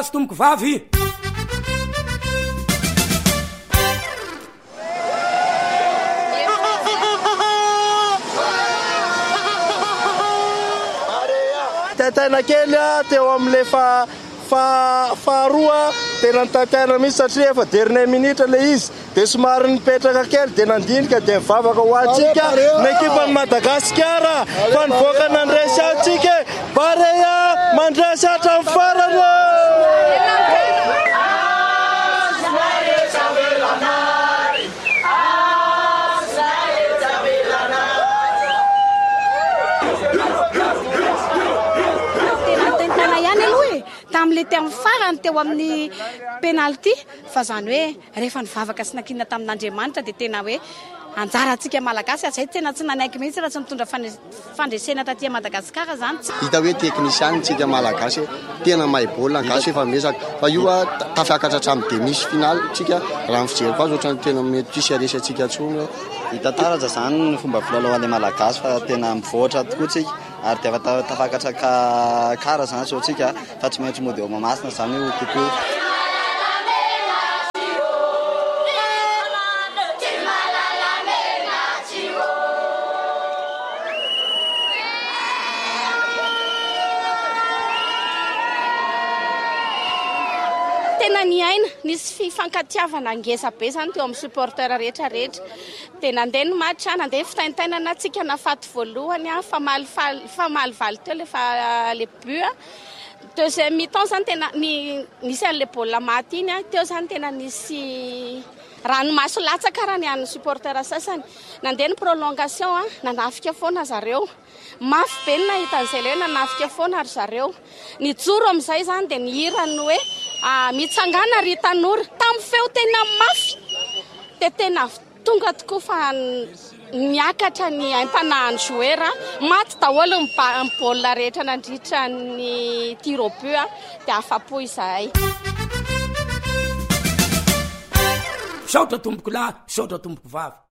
tomboko vavy tena kely teo am'le faharoa tena nitataina misy satria efa dernier minitra le izy dia somary nipetraka kely dia nandinika dia mivavaka ho atsika ny ekipany Madagasikara fa nivoaka nandresy atsika Barea mandresy hatramin'ny farany. Tam'le teo amin'ny farany teo amin'ny penalty fa zany hoe rehefa nivavaka sy nakinana tamin'Andriamanitra dia tena hoe anjara antsika malagasy azay tena tsy nanaiky mihitsy raha tsy mitondra fandresena taty Madagasikara zany. Hita hoe teknisiany tsika malagasy tena mahay baolina gasy efa mesaka fa io tafiakatra hatramin'ny demi final tsika raha fijery koa ohatrany tena mety tsisy aresy atsika tsony. Hita taratra zany ny fomba filalaovan'ny malagasy fa tena mivoatra tokoa tsika ary dia tafakatra kara zany so tsika fa tsy maintsy mody eo mamasina zany io kokoa. Tena ny aina nisy fifankatiavana ngeza be zany teo amin'ny supporter rehetra dia nandeha ny match nandeha fitaintainana atsika nafaty voalohany famalivaly teo le but deuxième mi-temps zany tena nisy an'le baolina maty iny teo zany tena nisy ranomaso latsaka raha ny an'ny supporter sasany nandeha ny prolongation nanafika foana zareo mafy be ny nahita an'izay le hoe nanafika foana ary zareo nijoro amin'izay zany dia nihirany hoe mitsangana ry tanora tamin'ny feo tena mafy dia tena tonga tokoa fa niakatra ny aim-panahin'ny joueur maty daholo ny baolina rehetra nandritra ny tir au but dia afa-po izahay. Saotra tomboko lahy, saotra tomboko vavy.